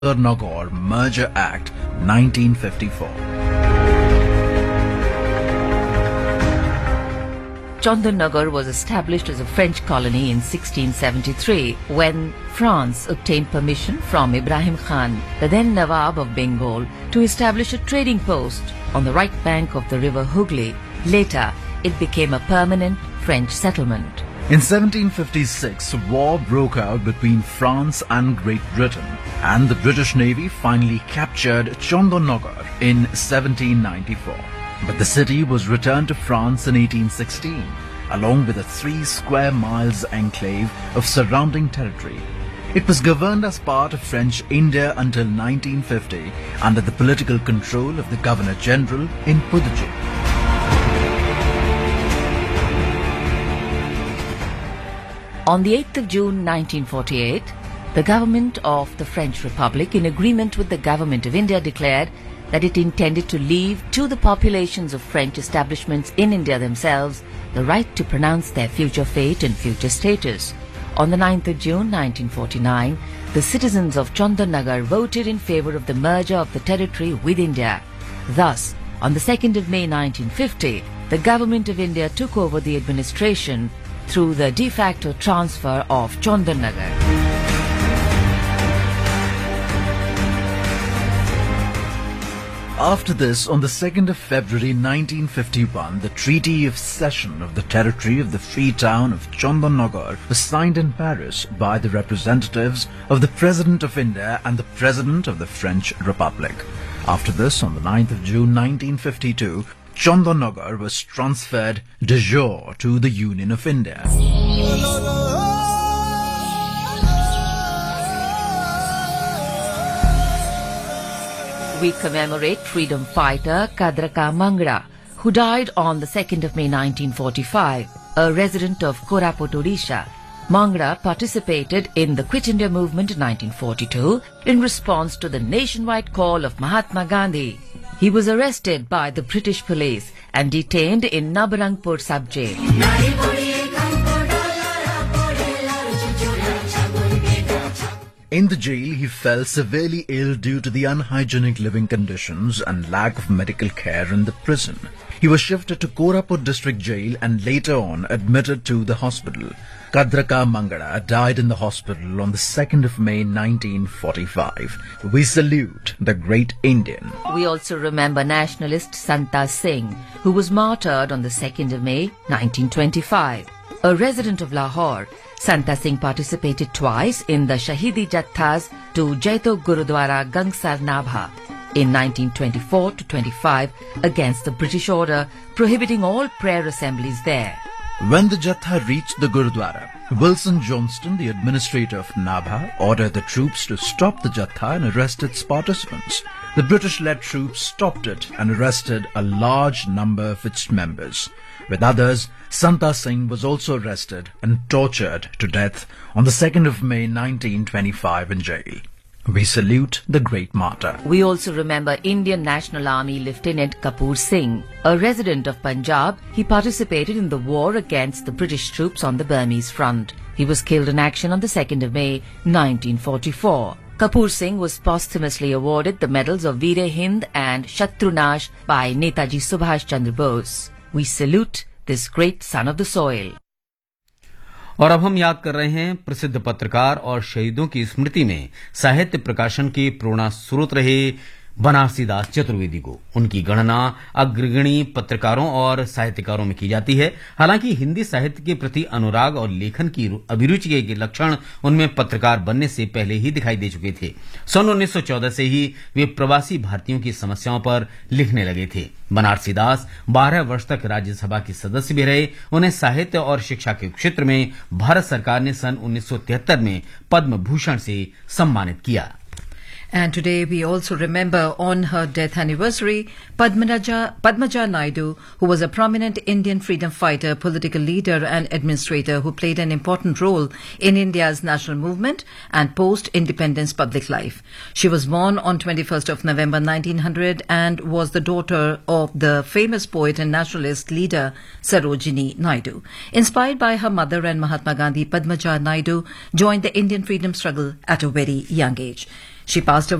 Chandernagore Merger Act 1954. Chandernagore was established as a French colony in 1673 when France obtained permission from Ibrahim Khan, the then Nawab of Bengal, to establish a trading post on the right bank of the river Hooghly. Later, it became a permanent French settlement. In 1756, war broke out between France and Great Britain, and the British Navy finally captured Chandernagore in 1794. But the city was returned to France in 1816, along with a 3 square miles enclave of surrounding territory. It was governed as part of French India until 1950 under the political control of the Governor-General in Puducherry. On the 8th of June 1948, the government of the French Republic, in agreement with the government of India, declared that it intended to leave to the populations of French establishments in India themselves the right to pronounce their future fate and future status. On the 9th of June 1949, the citizens of Chandernagore voted in favor of the merger of the territory with India. Thus, on the 2nd of May 1950, the government of India took over the administration through the de facto transfer of Chandernagore. After this, on the 2nd of February 1951, the Treaty of Cession of the territory of the Free Town of Chandernagore was signed in Paris by the representatives of the President of India and the President of the French Republic. After this, on the 9th of June 1952, Chandernagore was transferred de jure to the Union of India. We commemorate freedom fighter Kadraka Mangra, who died on the 2nd of May 1945, a resident of Koraput, Odisha. Mangra participated in the Quit India movement in 1942 in response to the nationwide call of Mahatma Gandhi. He was arrested by the British police and detained in Nabarangpur sub-jail. In the jail, he fell severely ill due to the unhygienic living conditions and lack of medical care in the prison. He was shifted to Koraput district jail and later on admitted to the hospital. Kadraka Mangada died in the hospital on the 2nd of May 1945. We salute the great Indian. We also remember nationalist Santa Singh, who was martyred on the 2nd of May 1925. A resident of Lahore, Santa Singh participated twice in the Shahidi Jathas to Jaito Gurudwara Gangsar Nabha in 1924 to 25 against the British order prohibiting all prayer assemblies there. When the Jatha reached the Gurudwara, Wilson Johnston, the administrator of Nabha, ordered the troops to stop the Jatha and arrest its participants. The British-led troops stopped it and arrested a large number of its members. With others, Santa Singh was also arrested and tortured to death on the 2nd of May 1925 in jail. We salute the great martyr. We also remember Indian National Army Lieutenant Kapoor Singh. A resident of Punjab, he participated in the war against the British troops on the Burmese front. He was killed in action on the 2nd of May 1944. Kapoor Singh was posthumously awarded the medals of Veer-e-Hind and Shatrunash by Netaji Subhash Chandra Bose. We salute this great son of the soil. और अब हम याद कर रहे हैं प्रसिद्ध पत्रकार और शहीदों की स्मृति में साहित्य प्रकाशन के प्रेरणा स्रोत रहे बनारसी दास चतुर्वेदी को। उनकी गणना अग्रगणी पत्रकारों और साहित्यकारों में की जाती है। हालांकि हिंदी साहित्य के प्रति अनुराग और लेखन की अभिरुचि के लक्षण उनमें पत्रकार बनने से पहले ही दिखाई दे चुके थे। सन 1914 से ही वे प्रवासी भारतीयों की समस्याओं पर लिखने लगे थे। बनारसी दास 12 वर्ष तक राज्यसभा के सदस्य भी रहे। उन्हें साहित्य और शिक्षा के क्षेत्र में भारत सरकार ने सन 1973 में पद्म भूषण से सम्मानित किया। And today we also remember on her death anniversary, Padmaja Naidu, who was a prominent Indian freedom fighter, political leader and administrator who played an important role in India's national movement and post-independence public life. She was born on 21st of November 1900 and was the daughter of the famous poet and nationalist leader Sarojini Naidu. Inspired by her mother and Mahatma Gandhi, Padmaja Naidu joined the Indian freedom struggle at a very young age. She passed away